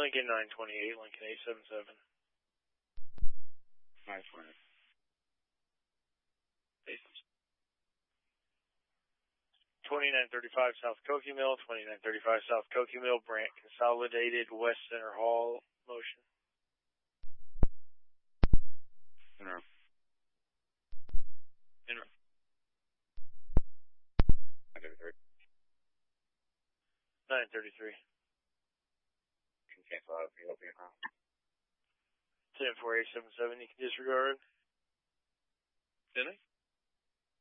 Lincoln 928, Lincoln 877. 920. 2935 South Cokie Mill, 2935 South Cokie Mill, Brant Consolidated, West Center Hall, motion. Interim. 933. Can cancel out if you help me now. 104877, you can disregard. Didn't I?